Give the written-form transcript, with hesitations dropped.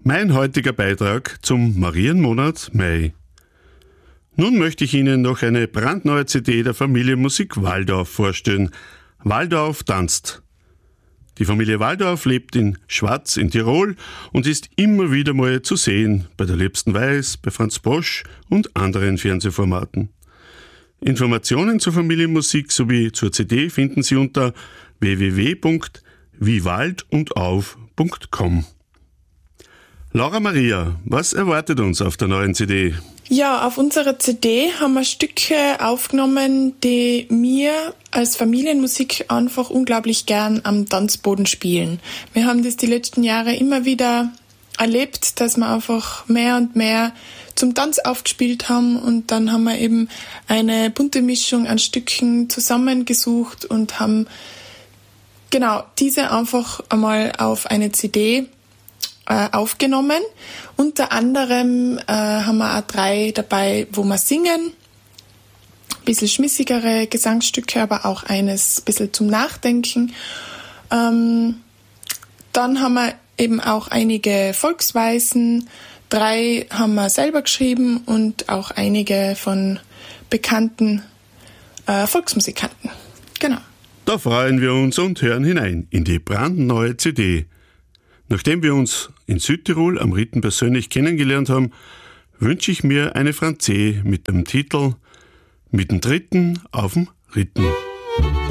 Mein heutiger Beitrag zum Marienmonat Mai. Nun möchte ich Ihnen noch eine brandneue CD der Familie Musik Walldorf vorstellen. Walldorf tanzt. Die Familie Walldorf lebt in Schwaz in Tirol und ist immer wieder mal zu sehen bei der Liebsten Weiß, bei Franz Bosch und anderen Fernsehformaten. Informationen zur Familienmusik sowie zur CD finden Sie unter www.wiewaldundauf.com. Laura Maria, was erwartet uns auf der neuen CD? Ja, auf unserer CD haben wir Stücke aufgenommen, die wir als Familienmusik einfach unglaublich gern am Tanzboden spielen. Wir haben das die letzten Jahre immer wieder erlebt, dass wir einfach mehr und mehr zum Tanz aufgespielt haben und dann haben wir eben eine bunte Mischung an Stücken zusammengesucht und haben diese einfach einmal auf eine CD aufgenommen. Unter anderem haben wir auch 3 dabei, wo wir singen. Ein bisschen schmissigere Gesangsstücke, aber auch eines ein bisschen zum Nachdenken. Dann haben wir eben auch einige Volksweisen. 3 haben wir selber geschrieben und auch einige von bekannten Volksmusikanten. Genau. Da freuen wir uns und hören hinein in die brandneue CD. Nachdem wir uns in Südtirol am Ritten persönlich kennengelernt haben, wünsche ich mir eine Franzee mit dem Titel Mit dem Dritten auf dem Ritten.